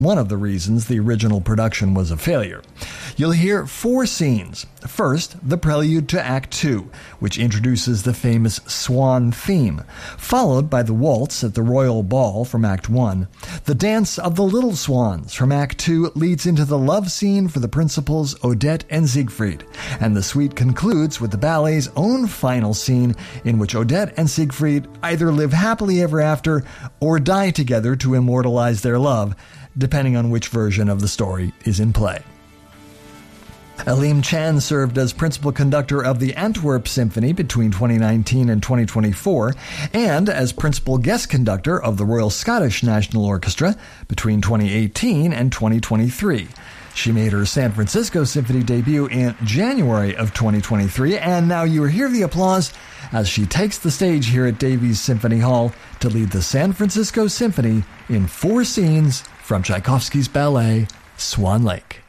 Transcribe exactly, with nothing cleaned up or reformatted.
one of the reasons the original production was a failure. You'll hear four scenes. First, the prelude to Act Two, which introduces the famous Swan theme, followed by the waltz at the Royal Ball from Act One. The dance of the Little Swans from Act Two leads into the love scene for the principals Odette and Siegfried, and the suite concludes with the ballet's own final scene in which Odette and Siegfried either live happily ever after or die together to immortalize their love, depending on which version of the story is in play. Aleem Chan served as principal conductor of the Antwerp Symphony between twenty nineteen and twenty twenty-four, and as principal guest conductor of the Royal Scottish National Orchestra between twenty eighteen and twenty twenty-three. She made her San Francisco Symphony debut in January of twenty twenty-three, and now you hear the applause as she takes the stage here at Davies Symphony Hall to lead the San Francisco Symphony in four scenes from Tchaikovsky's ballet, Swan Lake.